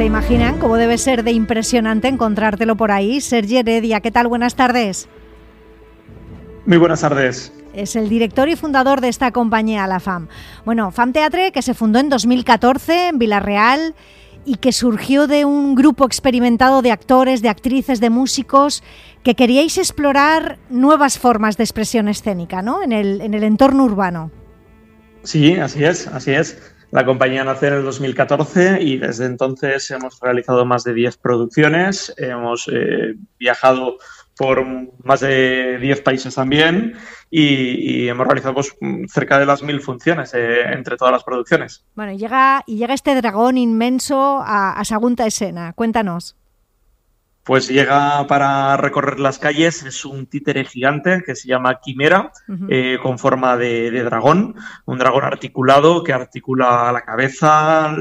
se imaginan cómo debe ser de impresionante encontrártelo por ahí. Sergi Heredia, ¿qué tal? Buenas tardes. Muy buenas tardes. Es el director y fundador de esta compañía, la FAM. Bueno, FAM Teatre, que se fundó en 2014 en Vila-real y que surgió de un grupo experimentado de actores, de actrices, de músicos que queríais explorar nuevas formas de expresión escénica, ¿no? En el entorno urbano. Sí, así es. La compañía nace en el 2014 y desde entonces hemos realizado más de 10 producciones, hemos viajado por más de 10 países también y hemos realizado pues, cerca de las 1000 funciones entre todas las producciones. Bueno, y llega este dragón inmenso a Sagunta Escena. Cuéntanos. Pues llega para recorrer las calles, es un títere gigante que se llama Quimera, con forma de dragón, un dragón articulado que articula la cabeza,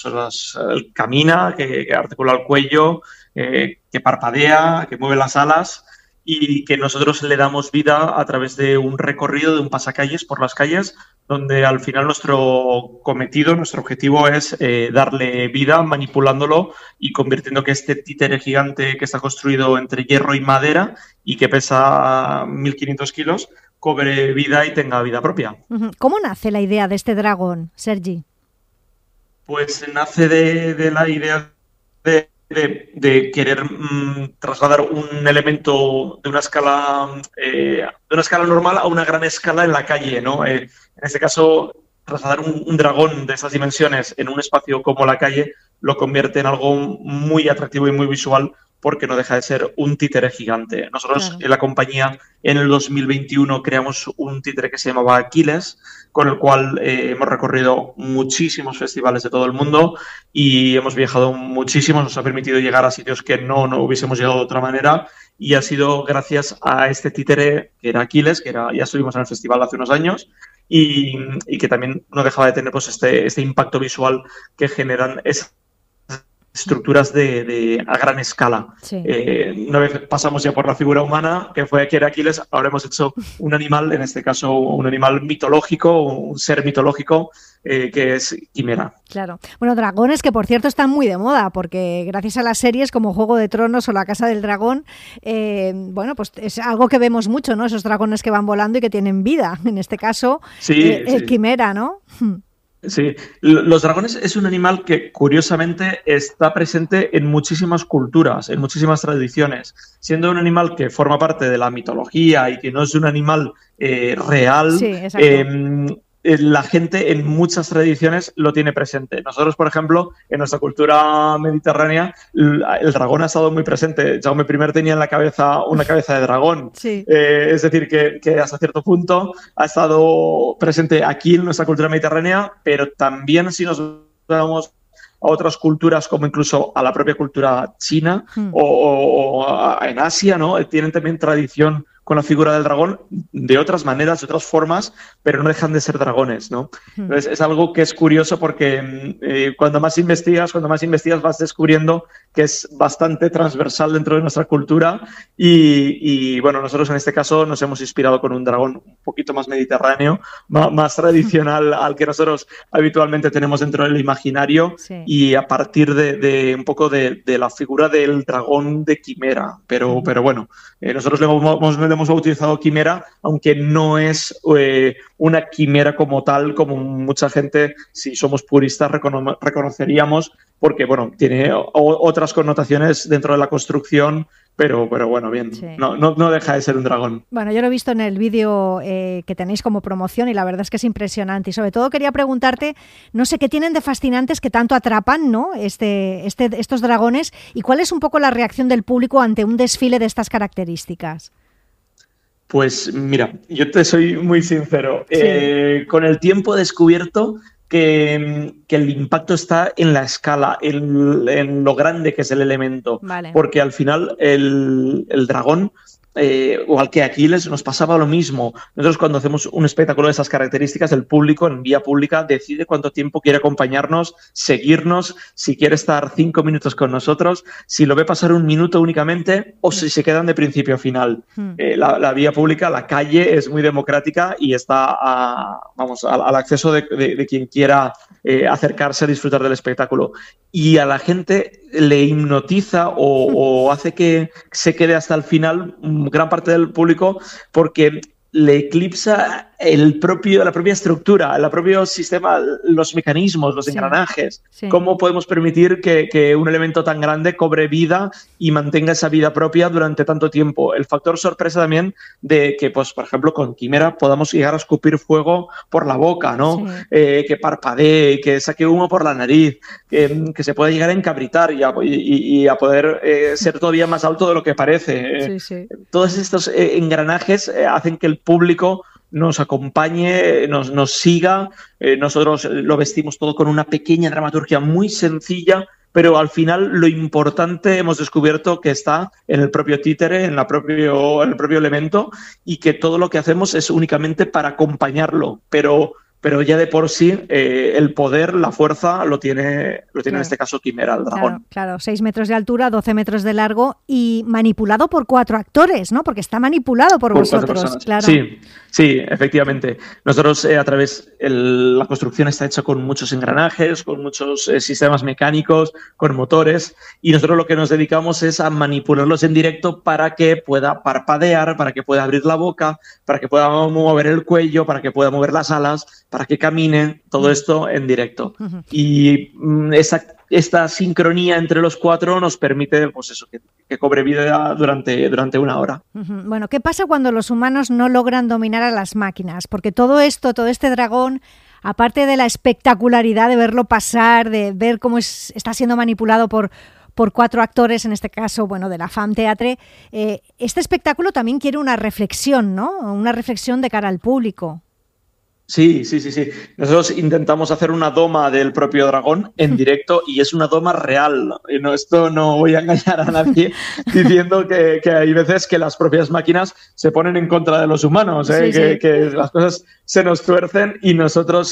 camina, que articula el cuello, que parpadea, que mueve las alas y que nosotros le damos vida a través de un recorrido, de un pasacalles por las calles, donde al final nuestro cometido, nuestro objetivo es darle vida manipulándolo y convirtiendo que este títere gigante que está construido entre hierro y madera y que pesa 1.500 kilos, cobre vida y tenga vida propia. ¿Cómo nace la idea de este dragón, Sergi? Pues nace de la idea de querer trasladar un elemento de una escala normal a una gran escala en la calle, ¿no? En este caso, trasladar un dragón de esas dimensiones en un espacio como la calle lo convierte en algo muy atractivo y muy visual porque no deja de ser un títere gigante. Nosotros en la compañía en el 2021 creamos un títere que se llamaba Aquiles, con el cual hemos recorrido muchísimos festivales de todo el mundo y hemos viajado muchísimo, nos ha permitido llegar a sitios que no hubiésemos llegado de otra manera y ha sido gracias a este títere que era Aquiles, ya estuvimos en el festival hace unos años y que también no dejaba de tener pues, este impacto visual que generan esas estructuras a gran escala. Sí. Una vez pasamos ya por la figura humana, que era Aquiles, ahora hemos hecho un animal, en este caso un animal mitológico, un ser mitológico, que es Quimera. Claro. Bueno, dragones que por cierto están muy de moda, porque gracias a las series como Juego de Tronos o La Casa del Dragón, bueno, pues es algo que vemos mucho, ¿no? Esos dragones que van volando y que tienen vida. En este caso, sí. Quimera, ¿no? Sí, los dragones es un animal que curiosamente está presente en muchísimas culturas, en muchísimas tradiciones, siendo un animal que forma parte de la mitología y que no es un animal real. Sí, exacto. La gente en muchas tradiciones lo tiene presente. Nosotros, por ejemplo, en nuestra cultura mediterránea, el dragón ha estado muy presente. Jaume I tenía en la cabeza una cabeza de dragón. Sí. Es decir, que hasta cierto punto ha estado presente aquí en nuestra cultura mediterránea, pero también si nos vamos a otras culturas, como incluso a la propia cultura china o en Asia, ¿no? Tienen también tradición con la figura del dragón de otras maneras, de otras formas, pero no dejan de ser dragones, ¿no? Entonces, es algo que es curioso porque cuando más investigas vas descubriendo que es bastante transversal dentro de nuestra cultura y bueno, nosotros en este caso nos hemos inspirado con un dragón un poquito más mediterráneo, más tradicional al que nosotros habitualmente tenemos dentro del imaginario. Sí. Y a partir de un poco de la figura del dragón de Quimera, pero bueno, nosotros le hemos bautizado Quimera, aunque no es una quimera como tal, como mucha gente, si somos puristas, reconoceríamos, porque bueno, tiene otras connotaciones dentro de la construcción, pero bueno, bien, sí. No deja de ser un dragón. Bueno, yo lo he visto en el vídeo que tenéis como promoción y la verdad es que es impresionante. Y sobre todo quería preguntarte, no sé, ¿qué tienen de fascinantes que tanto atrapan, ¿no? Estos dragones? ¿Y cuál es un poco la reacción del público ante un desfile de estas características? Pues mira, yo te soy muy sincero. Sí. Con el tiempo he descubierto que el impacto está en la escala, en lo grande que es el elemento. Vale. Porque al final el dragón, igual que Aquiles, nos pasaba lo mismo. Nosotros cuando hacemos un espectáculo de esas características, el público en vía pública decide cuánto tiempo quiere acompañarnos, seguirnos, si quiere estar 5 minutos con nosotros, si lo ve pasar 1 minuto únicamente o si se quedan de principio a final. La vía pública, la calle es muy democrática y está al acceso de quien quiera acercarse a disfrutar del espectáculo. y a la gente le hipnotiza o hace que se quede hasta el final, gran parte del público, porque le eclipsa la propia estructura, el propio sistema, los mecanismos, los engranajes. Sí. ¿Cómo podemos permitir que un elemento tan grande cobre vida y mantenga esa vida propia durante tanto tiempo? El factor sorpresa también de que, pues, por ejemplo, con Quimera podamos llegar a escupir fuego por la boca, ¿no? Sí. Que parpadee, que saque humo por la nariz, que se pueda llegar a encabritar y a poder ser todavía más alto de lo que parece. Sí. Todos estos engranajes hacen que el público nos acompañe, nos siga. Nosotros lo vestimos todo con una pequeña dramaturgia muy sencilla, pero al final lo importante hemos descubierto que está en el propio títere, en el propio elemento, y que todo lo que hacemos es únicamente para acompañarlo, pero ya de por sí el poder, la fuerza, lo tiene en este caso Quimera, el dragón. Claro, 6 metros de altura, 12 metros de largo y manipulado por 4 actores, ¿no? Porque está manipulado por vosotros. Claro. Sí, efectivamente. Nosotros a través, la construcción está hecha con muchos engranajes, con muchos sistemas mecánicos, con motores, y nosotros lo que nos dedicamos es a manipularlos en directo para que pueda parpadear, para que pueda abrir la boca, para que pueda mover el cuello, para que pueda mover las alas, para que camine, todo esto en directo. Uh-huh. Y esta sincronía entre los 4 nos permite, pues eso, que cobre vida durante una hora. Uh-huh. Bueno, ¿qué pasa cuando los humanos no logran dominar a las máquinas? Porque todo este dragón, aparte de la espectacularidad de verlo pasar, de ver cómo está siendo manipulado por 4 actores, en este caso, bueno, de la Fam Teatre, este espectáculo también quiere una reflexión, ¿no? Una reflexión de cara al público. Sí. Nosotros intentamos hacer una doma del propio dragón en directo y es una doma real. Esto no voy a engañar a nadie diciendo que hay veces que las propias máquinas se ponen en contra de los humanos, que las cosas se nos tuercen y nosotros,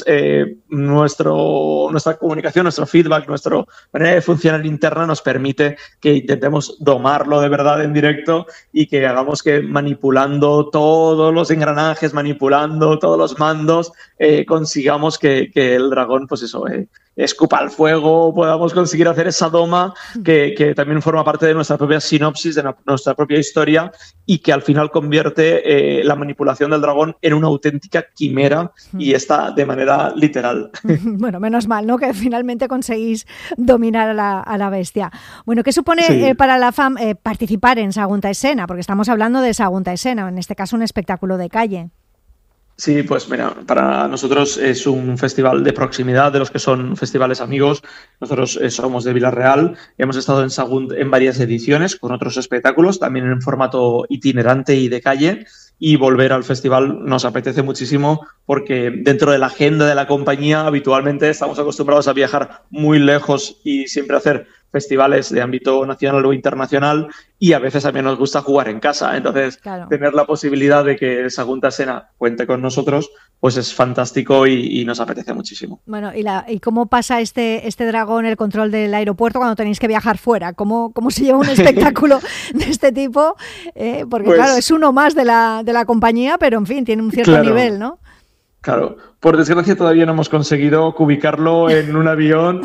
nuestra comunicación, nuestro feedback, nuestra manera de funcionar interna nos permite que intentemos domarlo de verdad en directo y que hagamos que manipulando todos los engranajes, manipulando todos los mandos, consigamos que el dragón, pues eso, escupa el fuego, podamos conseguir hacer esa doma que también forma parte de nuestra propia sinopsis, de nuestra propia historia y que al final convierte la manipulación del dragón en una auténtica quimera y está de manera literal. Bueno, menos mal, ¿no? Que finalmente conseguís dominar a la bestia. Bueno, ¿qué supone para la Fam participar en Sagunta Escena? Porque estamos hablando de Sagunta Escena, en este caso un espectáculo de calle. Sí, pues mira, para nosotros es un festival de proximidad, de los que son festivales amigos. Nosotros somos de Vila-real, hemos estado en Sagunt en varias ediciones con otros espectáculos, también en formato itinerante y de calle, y volver al festival nos apetece muchísimo porque dentro de la agenda de la compañía habitualmente estamos acostumbrados a viajar muy lejos y siempre hacer festivales de ámbito nacional o internacional y a veces también nos gusta jugar en casa. Entonces, tener la posibilidad de que Sagunta Escena cuente con nosotros, pues es fantástico y nos apetece muchísimo. Bueno, ¿y cómo pasa este dragón el control del aeropuerto cuando tenéis que viajar fuera? ¿Cómo se lleva un espectáculo de este tipo? Porque pues, claro, es uno más de la compañía, pero en fin, tiene un cierto nivel, ¿no? Claro, por desgracia todavía no hemos conseguido ubicarlo en un avión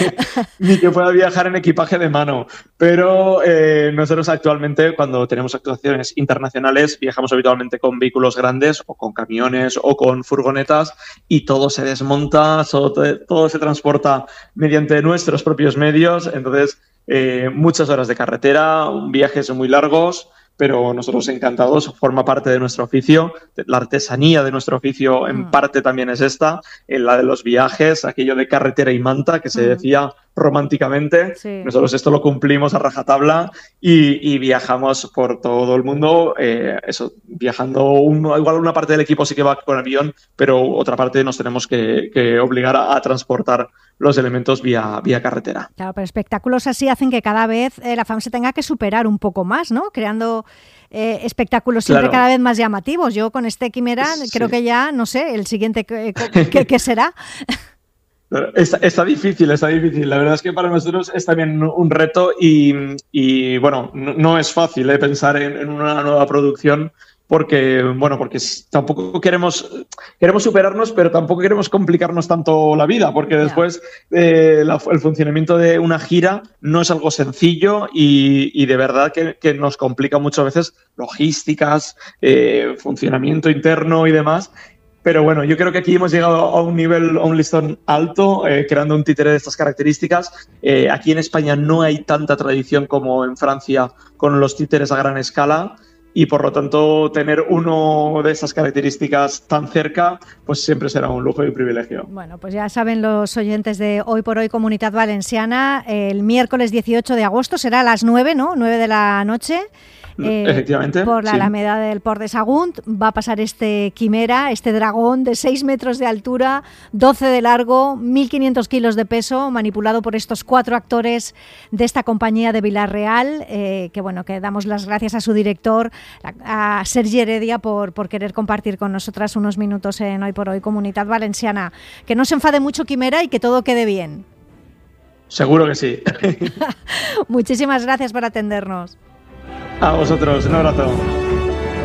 ni que pueda viajar en equipaje de mano, pero nosotros actualmente cuando tenemos actuaciones internacionales viajamos habitualmente con vehículos grandes o con camiones o con furgonetas y todo se desmonta, todo se transporta mediante nuestros propios medios, entonces muchas horas de carretera, viajes muy largos, pero nosotros encantados, forma parte de nuestro oficio, la artesanía de nuestro oficio en parte también es esta, en la de los viajes, aquello de carretera y manta que se decía románticamente, nosotros esto lo cumplimos a rajatabla y viajamos por todo el mundo, viajando, igual una parte del equipo sí que va con avión, pero otra parte nos tenemos que obligar a transportar los elementos vía carretera. Claro, pero espectáculos así hacen que cada vez la Fam se tenga que superar un poco más, ¿no? Creando espectáculos siempre cada vez más llamativos. Yo con este Quimera creo que ya, no sé, el siguiente ¿qué será? Está difícil. La verdad es que para nosotros es también un reto y bueno, no es fácil pensar en una nueva producción porque tampoco queremos superarnos, pero tampoco queremos complicarnos tanto la vida, porque después el funcionamiento de una gira no es algo sencillo y de verdad que nos complica muchas veces logísticas, funcionamiento interno y demás. Pero bueno, yo creo que aquí hemos llegado a un listón alto, creando un títere de estas características. Aquí en España no hay tanta tradición como en Francia con los títeres a gran escala, y por lo tanto tener uno de esas características tan cerca pues siempre será un lujo y un privilegio. Bueno, pues ya saben los oyentes de Hoy por Hoy Comunitat Valenciana, el miércoles 18 de agosto será a las 9, ¿no? 9 de la noche. Efectivamente. Por la Alameda del Port de Sagunt va a pasar este quimera, este dragón de 6 metros de altura, 12 de largo, 1.500 kilos de peso, manipulado por estos 4 actores de esta compañía de Vila-real, que damos las gracias a su director, a Sergi Heredia, por querer compartir con nosotras unos minutos en Hoy por Hoy Comunitat Valenciana. Que no se enfade mucho quimera y que todo quede bien. Seguro que sí. Muchísimas gracias por atendernos. A vosotros, un abrazo.